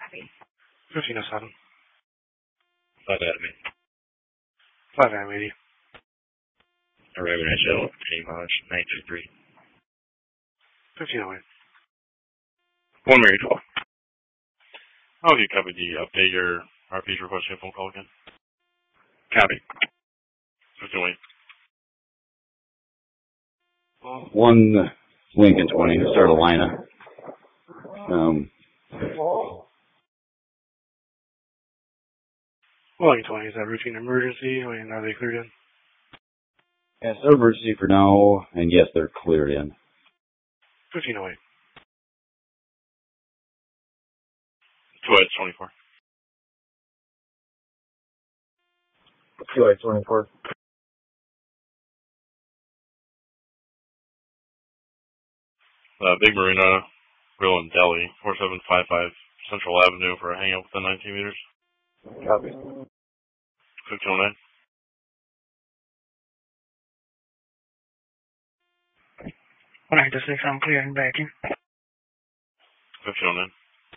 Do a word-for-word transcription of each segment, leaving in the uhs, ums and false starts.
fifteen oh seven. five Adam eighty. five Adam eighty. Arriving at Shell, J Maj, nine two three. fifteen oh eight. one Mary twelve. Oh, you copy the update your R P's requesting a phone call again? Copy. fifteen oh eight. One Lincoln twenty, start a lineup. Um, Lincoln twenty, is that routine emergency? I mean, are they cleared in? yeah, it's emergency for now, and yes, they're cleared in. fifteen oh eight. two eight twenty-four. two eight twenty-four. Uh, Big Marina, Grill and Deli, four seven five five Central Avenue for a hangout within nineteen meters. Copy. fifteen oh nine. one ninety-six, I'm clear and back in. fifteen oh nine.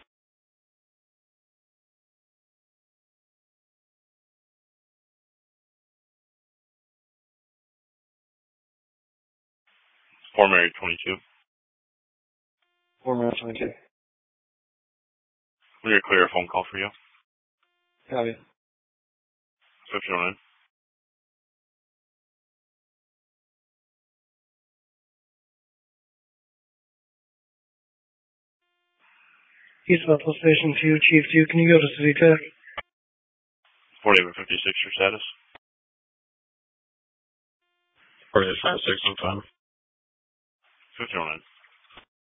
four Mary twenty-two. four Mary twenty-two. When you're clear, a phone call for you. Copy. fifteen oh nine. East Bethel Station two, Chief two, can you go to City Tech? forty-eight fifty-six, your status. forty-eight fifty-six, I'm fine. fifteen oh nine.